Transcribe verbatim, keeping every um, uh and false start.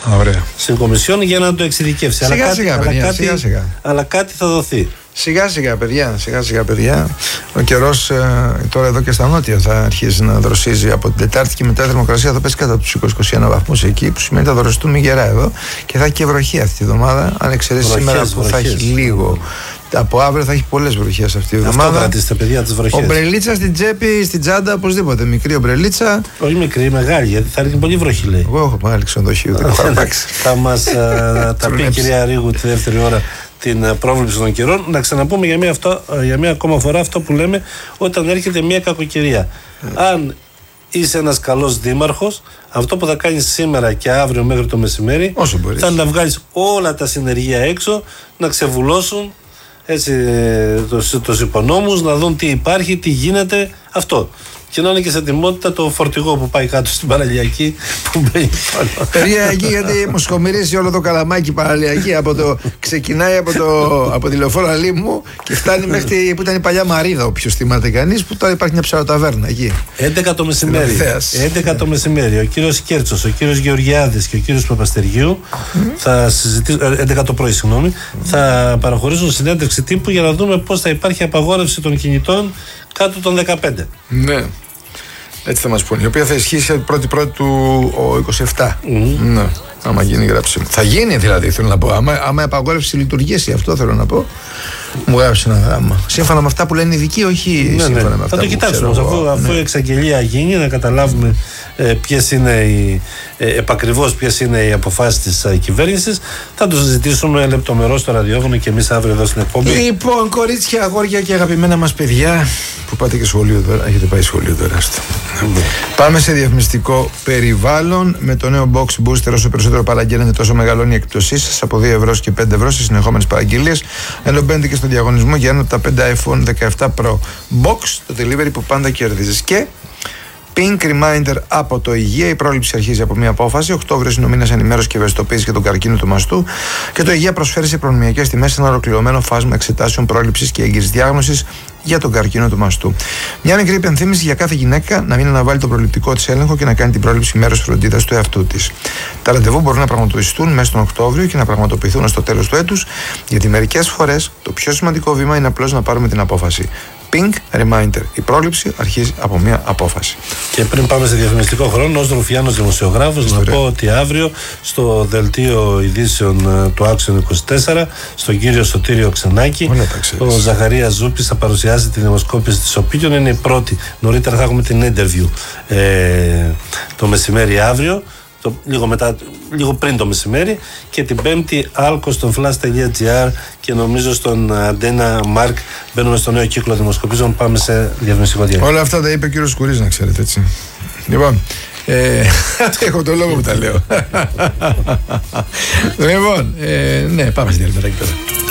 Ωραία. Στην Κομισιόν για να το εξειδικεύσει. Σιγά, αλλά, σιγά, κάτι, παιδιά, αλλά, κάτι, σιγά, σιγά. αλλά κάτι θα δοθεί. Σιγά σιγά παιδιά, σιγά σιγά παιδιά. Ο καιρός ε, τώρα εδώ και στα νότια θα αρχίσει να δροσίζει από την Τετάρτη και μετά η θερμοκρασία θα πέσει κατά τους είκοσι με είκοσι ένα βαθμούς εκεί, που σημαίνει θα δροσιστούμε γερά εδώ και θα έχει και βροχή αυτή τη εβδομάδα. Αν εξαιρέσει σήμερα που βροχές. Θα έχει λίγο. Από αύριο θα έχει πολλές βροχές αυτή τη εβδομάδα. Αυτό κρατήστε, παιδιά, τις βροχές. Ομπρελίτσα στην τσέπη, στην τσάντα, οπωσδήποτε. Μικρή ομπρελίτσα. Όχι μικρή, μεγάλη, γιατί θα ρίχνει πολύ βροχή, λέει. Εγώ έχω μεγάλη ξενοδοχείο. Θα μας τα πει η κυρία Ρίγου τη δεύτερη ώρα την πρόβλεψη των καιρών. Να ξαναπούμε για μία, αυτό, για μία ακόμα φορά αυτό που λέμε όταν έρχεται μία κακοκαιρία. Mm. Αν είσαι ένας καλός δήμαρχος, αυτό που θα κάνεις σήμερα και αύριο μέχρι το μεσημέρι θα είναι να βγάλεις όλα τα συνεργεία έξω, να ξεβουλώσουν έτσι τους, τους υπονόμους, να δουν τι υπάρχει, τι γίνεται, αυτό. Και να είναι και σε ετοιμότητα το φορτηγό που πάει κάτω στην παραλιακή που μπαίνει πάνω. Παιδιά εκεί, γιατί μου σκομυρίσει όλο το καλαμάκι παραλιακή από το, ξεκινάει από, το, από τη λεωφόρο Αλήμου και φτάνει μέχρι που ήταν η παλιά Μαρίδα, όποιος θυμάται κανείς, που τώρα υπάρχει μια ψαροταβέρνα εκεί. έντεκα το μεσημέρι. έντεκα το μεσημέρι. Ο κύριος Κέρτσος, ο κύριος Γεωργιάδης και ο κύριος Παπαστεργίου mm. θα συζητήσουν, έντεκα το πρωί, συγγνώμη, mm. θα παραχωρήσουν συνέντευξη τύπου για να δούμε πώς θα υπάρχει απαγόρευση των κινητών κάτω των δεκαπέντε. Ναι. Έτσι θα μας πούνε. Η οποία θα ισχύσει πρώτη πρώτη του είκοσι επτά. Mm. Ναι. Άμα γίνει γράψιμο. Θα γίνει δηλαδή, θέλω να πω. Άμα, άμα η απαγόρευση λειτουργήσει, αυτό θέλω να πω. Μου γράψει ένα γράμμα. Σύμφωνα με αυτά που λένε οι ειδικοί, όχι ναι, σύμφωνα ναι. με αυτά. Θα το κοιτάξουμε. Αφού, αφού ναι. η εξαγγελία γίνει, να καταλάβουμε ε, ποιες είναι οι, ε, επακριβώς ποιες είναι οι αποφάσεις της ε, κυβέρνησης, θα το συζητήσουμε λεπτομερώς στο ραδιόφωνο και εμείς αύριο εδώ στην εκπομπή. Λοιπόν, κορίτσια, αγόρια και αγαπημένα μας παιδιά, που πάτε και σχολείο τώρα, έχετε πάει σχολείο τώρα. Mm. Πάμε σε διαφημιστικό περιβάλλον με το νέο Box Booster. Όσο περισσότερο παραγγέλνετε, τόσο μεγαλώνει η εκπτωσή σας από δύο ευρώ και πέντε ευρώ σε συνεχόμενες παραγγελίες. Ενώ μπαίνετε και στο διαγωνισμό για ένα από τα πέντε iPhone δεκαεπτά Pro Box, το delivery που πάντα κερδίζεις. Και Pink Reminder από το Υγεία. Η πρόληψη αρχίζει από μια απόφαση. Οκτώβριος είναι ο μήνας ενημέρωσης και ευαισθητοποίησης για τον καρκίνο του μαστού. Και το Υγεία προσφέρει σε προνομιακές τιμές ένα ολοκληρωμένο φάσμα εξετάσεων πρόληψης και έγκυρης διάγνωσης για τον καρκίνο του μαστού. Μια μικρή υπενθύμηση για κάθε γυναίκα να μην αναβάλει τον προληπτικό της έλεγχο και να κάνει την πρόληψη μέρος φροντίδας του εαυτού της. Τα ραντεβού μπορούν να πραγματοποιηθούν μέσα στον Οκτώβριο και να πραγματοποιηθούν στο τέλος του έτους, γιατί μερικές φορές το πιο σημαντικό βήμα είναι απλώς να πάρουμε την απόφαση. Pink Reminder. Η πρόληψη αρχίζει από μια απόφαση. Και πριν πάμε σε διαφημιστικό χρόνο, ως Ρουφιάνος δημοσιογράφος, να πω ότι αύριο στο δελτίο ειδήσεων του Action είκοσι τέσσερα, στον κύριο Σωτήριο Ξενάκη, ο Ζαχαρίας Ζούπης θα παρουσιάσει τη δημοσκόπηση της Opinion. Είναι η πρώτη. Νωρίτερα θα έχουμε την interview ε, το μεσημέρι αύριο. Το, λίγο, μετά, λίγο πριν το μεσημέρι, και την Πέμπτη Άλκο στον flash τελεία gr και νομίζω στον Αντένα Μάρκ μπαίνουμε στο νέο κύκλο δημοσκοπήσεων. Πάμε σε διαφημιστικό διάλειμμα. Όλα αυτά τα είπε ο κύριος Σκουρής, να ξέρετε, έτσι. Λοιπόν, ε, έχω το λόγο που τα λέω. Λοιπόν, ε, ναι, πάμε στη διάλειμμα τώρα.